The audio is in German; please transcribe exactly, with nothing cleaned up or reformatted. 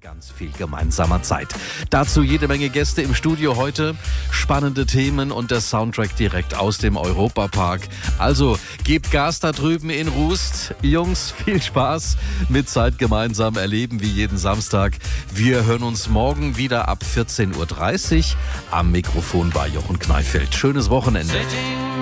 ganz viel gemeinsamer Zeit. Dazu jede Menge Gäste im Studio heute, spannende Themen und der Soundtrack direkt aus dem Europapark. Also gebt Gas da drüben in Rust. Jungs, viel Spaß mit Zeit gemeinsam erleben wie jeden Samstag. Wir hören uns morgen wieder ab vierzehn Uhr dreißig am Mikrofon bei Jochen Kneifeld. Schönes Wochenende.